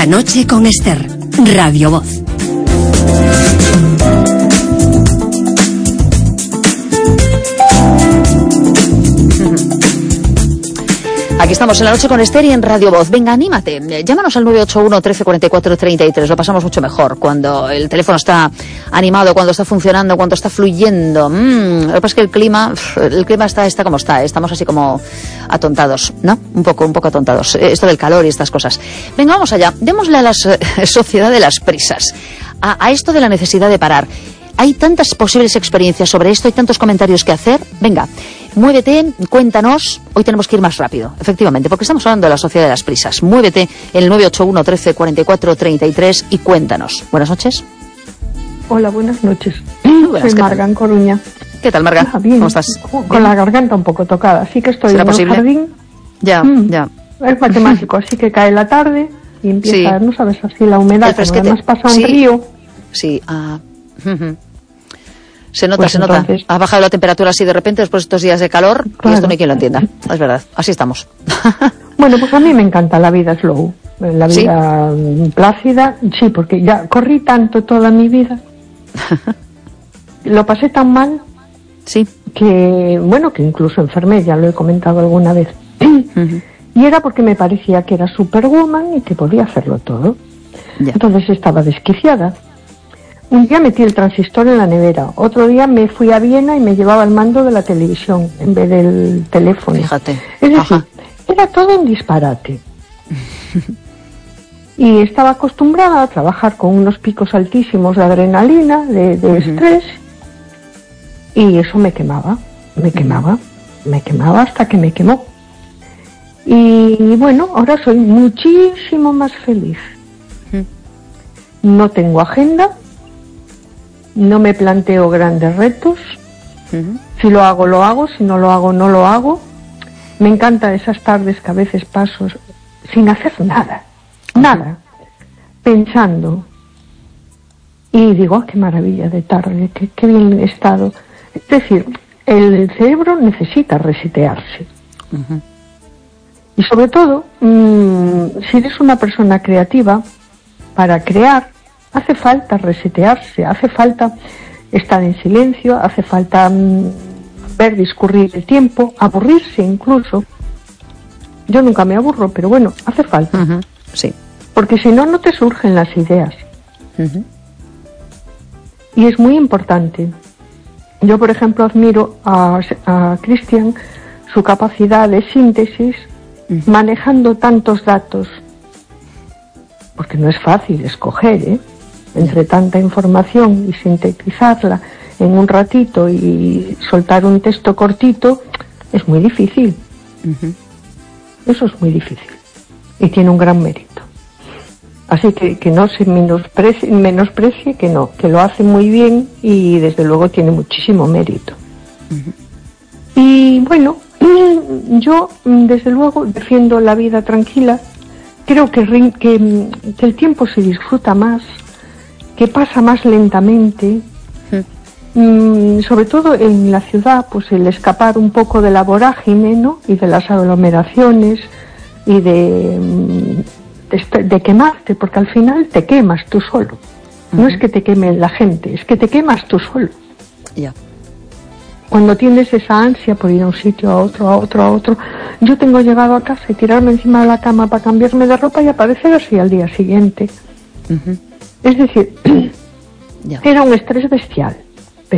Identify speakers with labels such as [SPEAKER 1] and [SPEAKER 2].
[SPEAKER 1] La noche con Esther, Radio Voz.
[SPEAKER 2] Aquí estamos en La noche con Esther y en Radio Voz. Venga, anímate. Llámanos al 981 13 44 33. Lo pasamos mucho mejor cuando el teléfono está animado, cuando está funcionando, cuando está fluyendo. Lo que pasa es que el clima está como está. Estamos así como atontados, ¿no? Un poco atontados. Esto del calor y estas cosas. Venga, vamos allá. Démosle a la sociedad de las prisas. A esto de la necesidad de parar. Hay tantas posibles experiencias sobre esto, hay tantos comentarios que hacer. Venga, muévete, cuéntanos. Hoy tenemos que ir más rápido, efectivamente, porque estamos hablando de la sociedad de las prisas. Muévete en el 981 13 44 33 y cuéntanos. Buenas noches.
[SPEAKER 3] Hola, buenas noches.
[SPEAKER 2] Buenas,
[SPEAKER 3] soy Marga, en Coruña.
[SPEAKER 2] ¿Qué tal, Marga?
[SPEAKER 3] Bien.
[SPEAKER 2] ¿Cómo estás?
[SPEAKER 3] Con la garganta un poco tocada, así que estoy en el jardín.
[SPEAKER 2] Ya.
[SPEAKER 3] Es matemático, así que cae la tarde y empieza, no sabes, así la humedad. Además pasa un río.
[SPEAKER 2] Sí, Se nota.
[SPEAKER 3] Entonces,
[SPEAKER 2] ha bajado la temperatura así de repente después de estos días de calor, claro. Y esto no hay quien lo entienda. Es verdad, así estamos.
[SPEAKER 3] Bueno, pues a mí me encanta la vida slow, la vida plácida. Sí, porque ya corrí tanto toda mi vida. Lo pasé tan mal.
[SPEAKER 2] Sí.
[SPEAKER 3] Que incluso enfermé, ya lo he comentado alguna vez. Y era porque me parecía que era Superwoman y que podía hacerlo todo. Ya. Entonces estaba desquiciada. Un día metí el transistor en la nevera, otro día me fui a Viena y me llevaba el mando de la televisión en vez del teléfono.
[SPEAKER 2] Fíjate.
[SPEAKER 3] Es decir, era todo un disparate. Y estaba acostumbrada a trabajar con unos picos altísimos de adrenalina, de estrés, y eso me quemaba hasta que me quemó. Y bueno, ahora soy muchísimo más feliz. No tengo agenda. No me planteo grandes retos. Si lo hago, lo hago. Si no lo hago, no lo hago. Me encantan esas tardes que a veces paso sin hacer nada. Nada. Pensando. Y digo, qué maravilla de tarde, qué bien he estado. Es decir, el cerebro necesita resetearse. Y sobre todo, si eres una persona creativa, para crear, hace falta resetearse, hace falta estar en silencio, hace falta ver discurrir el tiempo, aburrirse incluso. Yo nunca me aburro, pero bueno, hace falta.
[SPEAKER 2] Sí.
[SPEAKER 3] Porque si no, no te surgen las ideas. Y es muy importante. Yo, por ejemplo, admiro a Cristian, su capacidad de síntesis, manejando tantos datos. Porque no es fácil escoger, entre tanta información y sintetizarla en un ratito y soltar un texto cortito, es muy difícil. Eso es muy difícil. Y tiene un gran mérito. Así que no se menosprecie, que lo hace muy bien y desde luego tiene muchísimo mérito. Y bueno, yo desde luego defiendo la vida tranquila. Creo que el tiempo se disfruta más, que pasa más lentamente, sobre todo en la ciudad, pues el escapar un poco de la vorágine, ¿no? Y de las aglomeraciones y de quemarte, porque al final te quemas tú solo. No es que te queme la gente, es que te quemas tú solo. Cuando tienes esa ansia por ir a un sitio, a otro, yo tengo llegado a casa y tirarme encima de la cama para cambiarme de ropa y aparecer así al día siguiente. Es decir, era un estrés bestial.